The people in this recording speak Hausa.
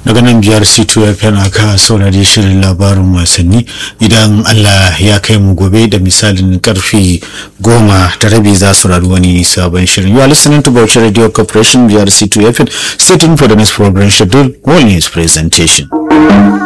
daga nan biyar C2 FM aka saurari shirin labarin wasanni. Idan Allah ya kai mu gobe da misalin karfe 10:30 za su rari wani sabon shirin. You are listening to Bauchi Radio Corporation biyar C2 FM. Stay tuned for the next program schedule. All news presentation.